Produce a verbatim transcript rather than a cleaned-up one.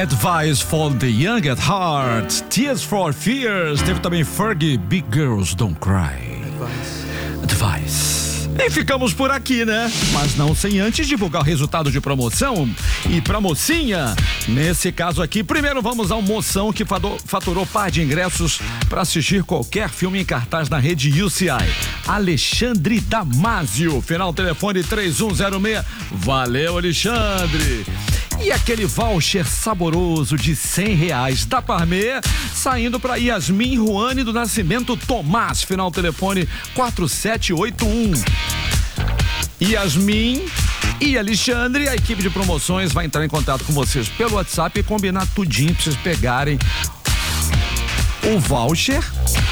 Advice for the Young at Heart, Tears for Fears, teve também Fergie, Big Girls Don't Cry. Advice. Advice. E ficamos por aqui, né? Mas não sem antes divulgar o resultado de promoção. E pra mocinha, nesse caso aqui, primeiro vamos ao moção que faturou par de ingressos para assistir qualquer filme em cartaz na rede U C I. Alexandre Damasio, final telefone três um zero seis. Valeu, Alexandre. E aquele voucher saboroso de cem reais da Parmê, saindo para Yasmin Ruane do Nascimento Tomás, final telefone quatro sete oito um. Yasmin e Alexandre, a equipe de promoções vai entrar em contato com vocês pelo WhatsApp e combinar tudinho para vocês pegarem o voucher